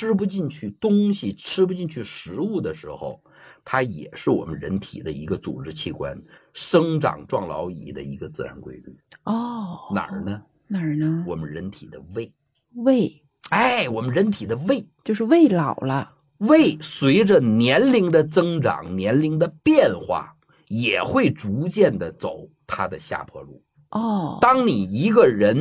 吃不进去东西，吃不进去食物的时候，它也是我们人体的一个组织器官生长壮老仪的一个自然规律。哪儿呢？ 哪儿呢？ 我们人体的胃。 胃， 我们人体的胃就是胃老了。 胃随着年龄的增长，年龄的变化，也会逐渐的走它的下坡路。当你一个人